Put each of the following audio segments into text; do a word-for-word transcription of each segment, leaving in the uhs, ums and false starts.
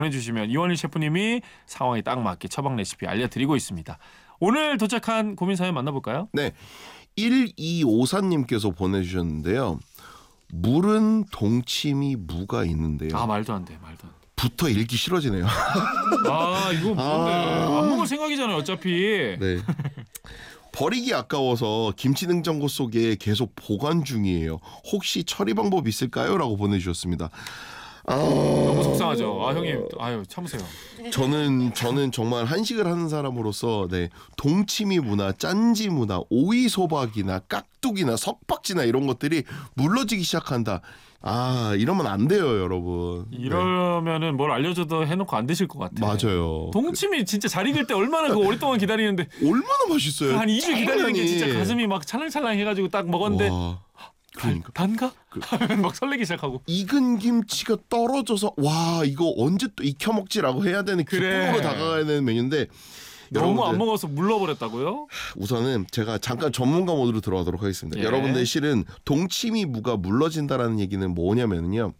보내주시면 이원일 셰프님이 상황에 딱 맞게 처방 레시피 알려드리고 있습니다. 오늘 도착한 고민 사연 만나볼까요? 네, 일이오사님께서 보내주셨는데요. 물은 동치미 무가 있는데요. 아 말도 안 돼, 말도 안 돼. 부터 읽기 싫어지네요. 아 이거 뭔데? 아... 안 먹을 생각이잖아요, 어차피. 네. 버리기 아까워서 김치 냉장고 속에 계속 보관 중이에요. 혹시 처리 방법 있을까요? 라고 보내주셨습니다. 아... 너무 속상하죠. 아 형님, 아유 참으세요. 저는 저는 정말 한식을 하는 사람으로서 네 동치미 무나 짠지 무나 오이 소박이나 깍두기나 석박지나 이런 것들이 물러지기 시작한다. 아 이러면 안 돼요, 여러분. 이러면은 뭘 알려줘도 해놓고 안 드실 것 같아. 맞아요. 동치미 진짜 잘 익을 때 얼마나 그 오랫동안 기다리는데 얼마나 맛있어요. 한 이 주 기다리는 게 진짜 가슴이 막 찰랑찰랑 해가지고 딱 먹었는데. 와. 그러니까 단가? 그, 막 설레기 시작하고 익은 김치가 떨어져서 와 이거 언제 또 익혀 먹지라고 해야 되는 그래. 기쁨으로 다가가야 되는 메뉴인데 너무 안 먹어서 물러버렸다고요? 우선은 제가 잠깐 전문가 모드로 들어가도록 하겠습니다. 예. 여러분들 실은 동치미 무가 물러진다라는 얘기는 뭐냐면요.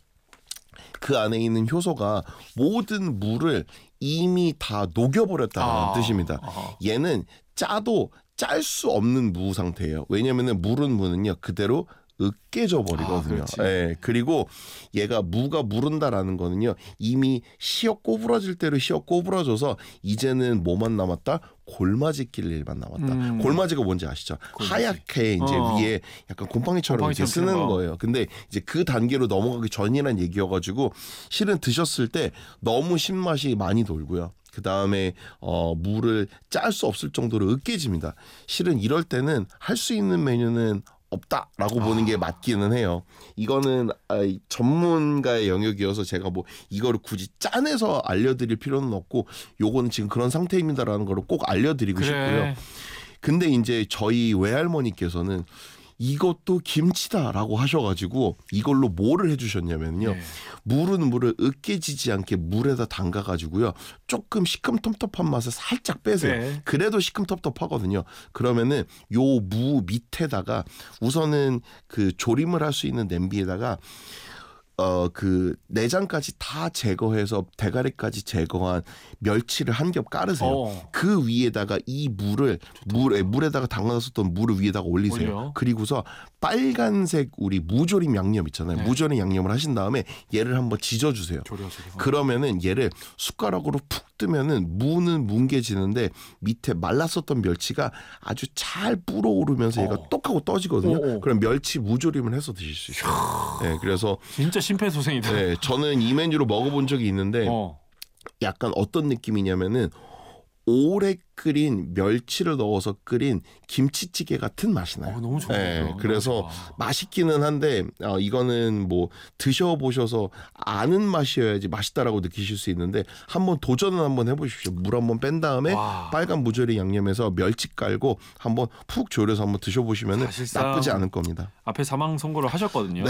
그 안에 있는 효소가 모든 물을 이미 다 녹여버렸다는 아. 뜻입니다. 아. 얘는 짜도 짤 수 없는 무 상태예요. 왜냐하면 물은 무는요 그대로 으깨져 버리거든요. 아, 예, 그리고 얘가 무가 무른다라는 거는요 이미 시어 꼬부라질 대로 시어 꼬부라져서 이제는 뭐만 남았다? 골마지낄 일만 남았다. 음. 골마지가 뭔지 아시죠? 골마지. 하얗게 이제 어. 위에 약간 곰팡이처럼 이렇게 곰팡이처럼 쓰는 거. 거예요. 근데 이제 그 단계로 넘어가기 전이란 얘기여가지고 실은 드셨을 때 너무 신맛이 많이 돌고요. 그 다음에 어, 물을 짤 수 없을 정도로 으깨집니다. 실은 이럴 때는 할 수 있는 메뉴는 없다라고 아. 보는 게 맞기는 해요. 이거는 전문가의 영역이어서 제가 뭐 이거를 굳이 짜내서 알려드릴 필요는 없고 요거는 지금 그런 상태입니다라는 거를 꼭 알려드리고 그래. 싶고요. 근데 이제 저희 외할머니께서는 이것도 김치다라고 하셔가지고 이걸로 뭐를 해주셨냐면요. 네. 물은 물을 으깨지지 않게 물에다 담가가지고요. 조금 시큼텁텁한 맛을 살짝 빼세요. 네. 그래도 시큼텁텁하거든요. 그러면은 요 무 밑에다가 우선은 그 조림을 할 수 있는 냄비에다가 어, 그 내장까지 다 제거해서 대가리까지 제거한 멸치를 한 겹 깔으세요. 어. 그 위에다가 이 물을 물에 물에다가 담가놨었던 물을 위에다가 올리세요. 올려. 그리고서 빨간색 우리 무조림 양념 있잖아요. 네. 무조림 양념을 하신 다음에 얘를 한번 지져주세요. 조려서. 그러면은 얘를 숟가락으로 푹 뜨면은 무는 뭉개지는데 밑에 말랐었던 멸치가 아주 잘 불어오르면서 어. 얘가 똑하고 떠지거든요. 어, 어. 그럼 멸치 무조림을 해서 드실 수 있어요. 네, 그래서 진짜 심폐소생이다. 네, 저는 이 메뉴로 먹어본 적이 있는데 어. 약간 어떤 느낌이냐면은 오래 끓인 멸치를 넣어서 끓인 김치찌개 같은 맛이 나요. 어, 너무 좋아요. 네, 그래서 맛있기는 한데 어, 이거는 뭐 드셔보셔서 아는 맛이어야지 맛있다라고 느끼실 수 있는데 한번 도전은 한번 해보십시오. 물 한번 뺀 다음에 와. 빨간 무조림 양념에서 멸치 깔고 한번 푹 졸여서 한번 드셔보시면 나쁘지 않을 겁니다. 앞에 사망 선고를 하셨거든요. 네.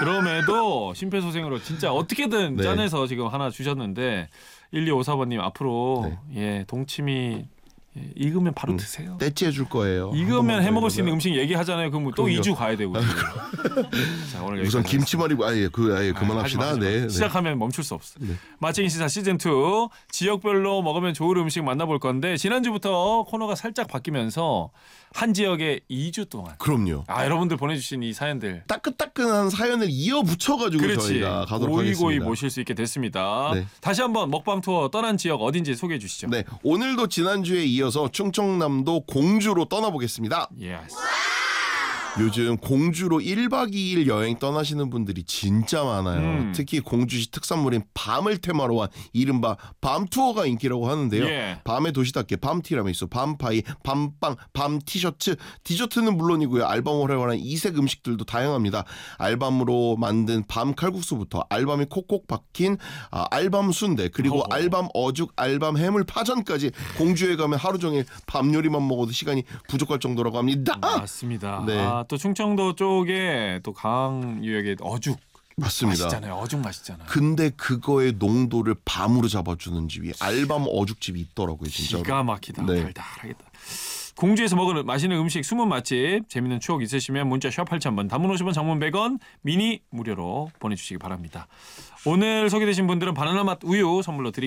그럼에도 심폐소생으로 진짜 어떻게든 네. 짜내서 지금 하나 주셨는데 일이오사 번님 앞으로 네. 예 동치미 예, 익으면 바로 음, 드세요. 떼찌해 줄 거예요. 익으면 해 먹을 수 있는 음식 얘기하잖아요. 그럼 또 이 주 가야 되고. 자, 오늘 우선 김치말이고 아예 그 아예 그만합시다. 아, 네. 시작하면 멈출 수 없어. 네. 마칭 시사 시즌 투 지역별로 먹으면 좋을 음식 만나볼 건데 지난주부터 코너가 살짝 바뀌면서 한 지역에 이 주 동안. 그럼요. 아 여러분들 보내주신 이 사연들 따끈따끈한 사연을 이어 붙여가지고 그렇지. 저희가 가도록 고이 하겠습니다. 고이 모실 수 있게 됐습니다. 네. 다시 한번 먹방 투어 떠난 지역 어딘지 소개해 주시죠. 네, 오늘도 지난주에 이어서 충청남도 공주로 떠나보겠습니다. 예스. 요즘 공주로 일 박 이 일 여행 떠나시는 분들이 진짜 많아요. 음. 특히 공주시 특산물인 밤을 테마로 한 이른바 밤투어가 인기라고 하는데요. 예. 밤의 도시답게 밤티라미수, 밤파이, 밤빵, 밤티셔츠, 디저트는 물론이고요. 알밤을 활용한 이색 음식들도 다양합니다. 알밤으로 만든 밤 칼국수부터 알밤이 콕콕 박힌 아, 알밤 순대 그리고 어허. 알밤 어죽, 알밤 해물 파전까지 공주에 가면 하루 종일 밤 요리만 먹어도 시간이 부족할 정도라고 합니다. 맞습니다. 네. 아, 또 충청도 쪽에 또 강항 유역의 어죽 맞습니다. 맛있잖아요. 어죽 맛있잖아요. 근데 그거의 농도를 밤으로 잡아주는 집이 알밤 어죽집이 있더라고요. 진짜. 기가 막히다. 네. 달달하겠다. 공주에서 먹은 맛있는 음식 숨은 맛집 재밌는 추억 있으시면 문자 샵 팔천 번 단문 오십 원 장문 백 원 미니 무료로 보내주시기 바랍니다. 오늘 소개되신 분들은 바나나 맛 우유 선물로 드리겠습니다.